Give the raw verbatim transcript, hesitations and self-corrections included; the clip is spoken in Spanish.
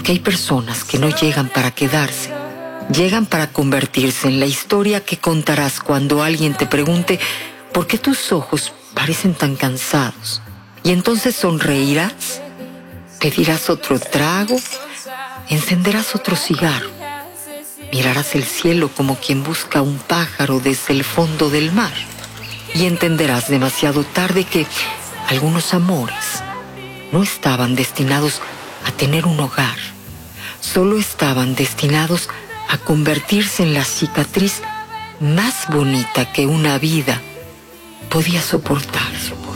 Porque hay personas que no llegan para quedarse, llegan para convertirse en la historia que contarás cuando alguien te pregunte ¿por qué tus ojos parecen tan cansados? Y entonces sonreirás, pedirás otro trago, encenderás otro cigarro, mirarás el cielo como quien busca un pájaro desde el fondo del mar y entenderás demasiado tarde que algunos amores no estaban destinados a tener un hogar, solo estaban destinados a convertirse en la cicatriz más bonita que una vida podía soportar.